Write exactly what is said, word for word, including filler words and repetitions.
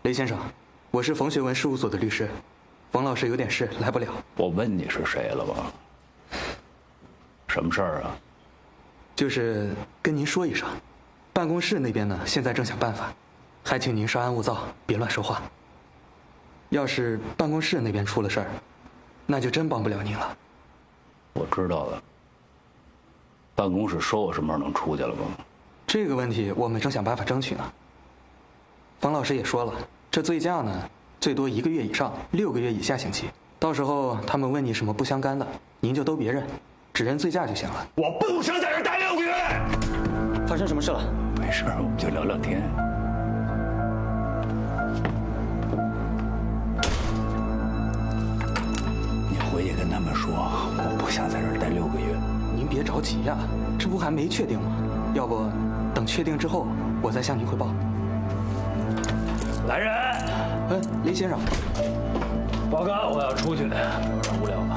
雷先生，我是冯学文事务所的律师，冯老师有点事来不了。 我问你是谁了吧？什么事儿啊？ 就是跟您说一声，办公室那边呢现在正想办法，还请您稍安勿躁，别乱说话。要是办公室那边出了事儿，那就真帮不了您了。 我知道了。办公室说我什么时候能出去了吗？ 这个问题我们正想办法争取呢。冯老师也说了，这醉驾呢，最多一个月以上，六个月以下刑期。到时候他们问你什么不相干的，您就都别认，只认醉驾就行了。 我不想在这待六个月。 发生什么事了？ 没事，我们就聊聊天。你回去跟他们说，我不想在这儿待六个月。 您别着急呀，这不还没确定吗？要不等确定之后，我再向您汇报。 来人！ 嗯，雷先生， 报告，我要出去，有点无聊了。